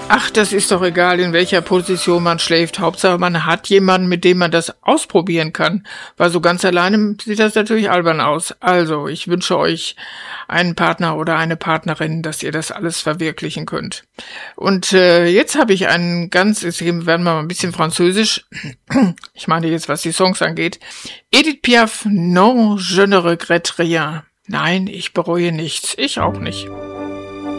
Ach, das ist doch egal, in welcher Position man schläft. Hauptsache, man hat jemanden, mit dem man das ausprobieren kann. Weil so ganz alleine sieht das natürlich albern aus. Also, ich wünsche euch einen Partner oder eine Partnerin, dass ihr das alles verwirklichen könnt. Und jetzt habe ich jetzt werden wir mal ein bisschen französisch. Ich meine jetzt, was die Songs angeht. Edith Piaf, Non, je ne regrette rien. Nein, ich bereue nichts. Ich auch nicht.